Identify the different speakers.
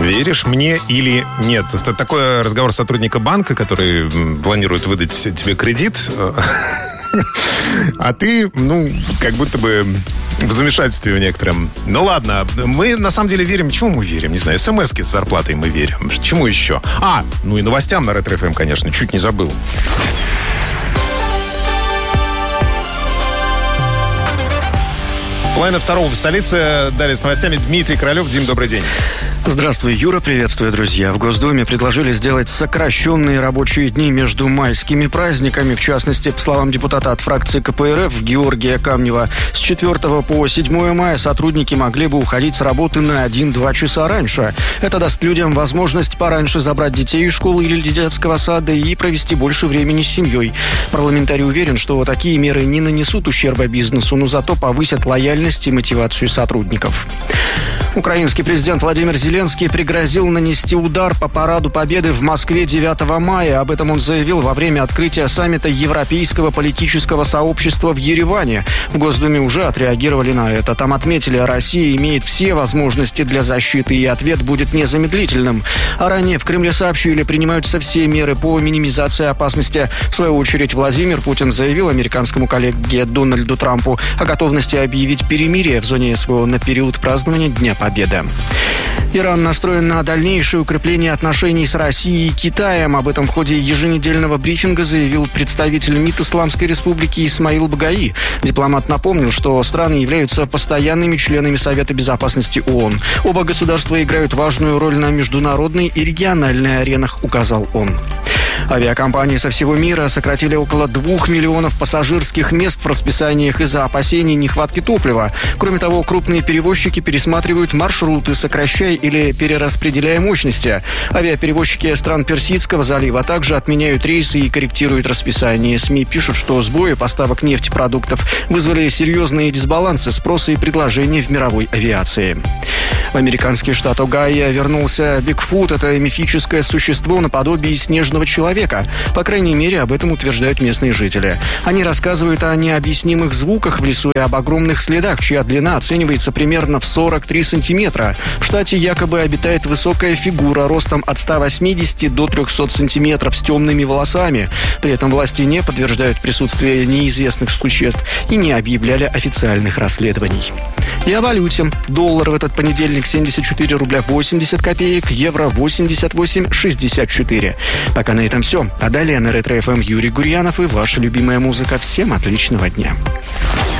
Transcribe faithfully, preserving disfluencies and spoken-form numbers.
Speaker 1: Веришь мне или нет? Это такой разговор сотрудника банка, который планирует выдать тебе кредит. А ты, ну, как будто бы в замешательстве в некотором. Ну ладно, мы на самом деле верим. Чему мы верим? Не знаю, смс-ки с зарплатой мы верим. Чему еще? А, ну и новостям на Ретро эф эм, конечно, чуть не забыл. Половина второго в столице. Далее с новостями Дмитрий Королев. Дим, добрый день.
Speaker 2: Здравствуй, Юра, приветствую, друзья. В Госдуме предложили сделать сокращенные рабочие дни между майскими праздниками. В частности, по словам депутата от фракции ка пэ эр эф Георгия Камнева, с четвёртого по седьмое мая сотрудники могли бы уходить с работы на один-два часа раньше. Это даст людям возможность пораньше забрать детей из школы или детского сада и провести больше времени с семьей. Парламентарий уверен, что такие меры не нанесут ущерба бизнесу, но зато повысят лояльность и мотивацию сотрудников. Украинский президент Владимир Зеленский пригрозил нанести удар по параду Победы в Москве девятого мая. Об этом он заявил во время открытия саммита Европейского политического сообщества в Ереване. В Госдуме уже отреагировали на это. Там отметили, Россия имеет все возможности для защиты, и ответ будет незамедлительным. А ранее в Кремле сообщили, принимаются все меры по минимизации опасности. В свою очередь, Владимир Путин заявил американскому коллеге Дональду Трампу о готовности объявить перемирие в зоне эс вэ о на период празднования Дня Победы. Иран настроен на дальнейшее укрепление отношений с Россией и Китаем. Об этом в ходе еженедельного брифинга заявил представитель МИД Исламской Республики Исмаил Багаи. Дипломат напомнил, что страны являются постоянными членами Совета Безопасности ООН. Оба государства играют важную роль на международной и региональной аренах, указал он. Авиакомпании со всего мира сократили около двух миллионов пассажирских мест в расписаниях из-за опасений нехватки топлива. Кроме того, крупные перевозчики пересматривают маршруты, сокращая или перераспределяя мощности. Авиаперевозчики стран Персидского залива также отменяют рейсы и корректируют расписание. СМИ пишут, что сбои поставок нефтепродуктов вызвали серьезные дисбалансы спроса и предложения в мировой авиации. В американский штат Огайо вернулся Бигфут. Это мифическое существо наподобие снежного человека. По крайней мере, об этом утверждают местные жители. Они рассказывают о необъяснимых звуках в лесу и об огромных следах, чья длина оценивается примерно в сорок три сантиметра. В штате якобы обитает высокая фигура ростом от ста восьмидесяти до трехсот сантиметров с темными волосами. При этом власти не подтверждают присутствие неизвестных существ и не объявляли официальных расследований. И о валюте. Доллар в этот понедельник семьдесят четыре рубля восемьдесят копеек, евро восемьдесят восемь шестьдесят четыре. Пока на этом все. А далее на Ретро эф эм Юрий Гурьянов и ваша любимая музыка. Всем отличного дня.